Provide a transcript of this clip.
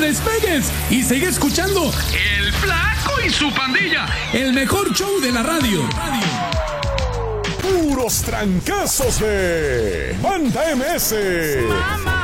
despegues y sigue escuchando El Flaco y su Pandilla, el mejor show de la radio. Puros trancazos de Banda MS.